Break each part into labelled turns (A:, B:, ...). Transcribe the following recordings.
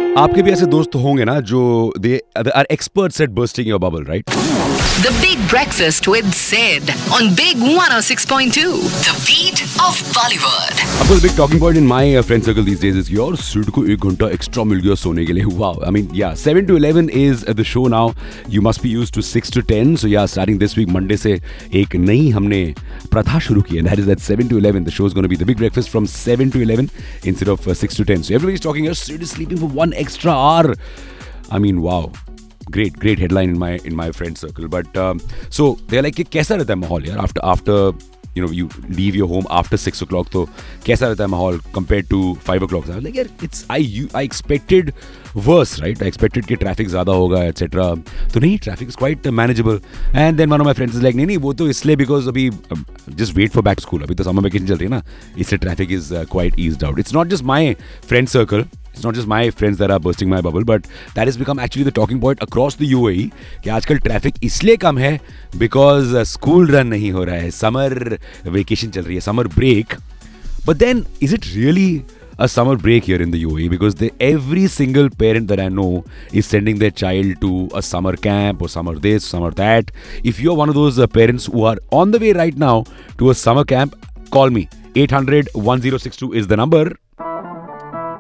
A: आपके भी ऐसे दोस्त होंगे ना जो they are experts eight bursting your bubble, right?
B: The Big Breakfast with Sid on Big 106.2. The beat of Bollywood.
A: Of course, big talking point in my friend circle these days is your Sid को 1 घंटा extra मिल गया सोने के लिए. Wow. I mean, yeah, 7 to 11 is the show now. You must be used to 6 to 10. So yeah, starting this week, Monday से एक नई हमने प्रथा शुरू की है. That is at 7 to 11. The show is going to be the Big Breakfast from 7 to 11 instead of 6 to 10. So everybody's talking here. Sid is sleeping for 1 extra hour. I mean, wow. Great headline in my friend circle. But so they're like कि कैसा रहता है माहौल यार after you know you leave your home after 6 o'clock, तो कैसा रहता है माहौल compared to 5 o'clock? I was like यार I expected worse, right? I expected कि ट्रैफिक ज़्यादा होगा etc. तो नहीं, traffic is quite manageable. And then one of my friends is like नहीं वो तो इसलिए because अभी just wait for back to school, अभी तो summer vacation चल रही है ना, इसलिए traffic is quite eased out. It's not just my friend circle. It's not just my friends that are bursting my bubble, but that has become actually the talking point across the UAE कि आजकल traffic इसलिए कम है because school run नहीं हो रहा है, summer vacation चल रही है, summer break. But then is it really a summer break here in the UAE? Because every single parent that I know is sending their child to a summer camp or summer this, summer that. If you're one of those parents who are on the way right now to a summer camp, call me. 800-1062 is the number.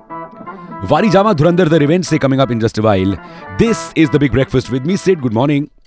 A: Vari Jama Dhurandhar the Revenge say coming up in just a while. This is the Big Breakfast with me, Sid. Good morning.